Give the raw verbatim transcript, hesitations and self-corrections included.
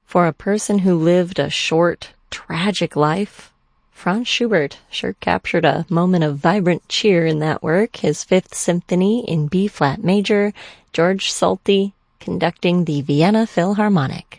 For a person who lived a short, tragic life, Franz Schubert sure captured a moment of vibrant cheer in that work, his Fifth Symphony in B-flat major, George Solti conducting the Vienna Philharmonic.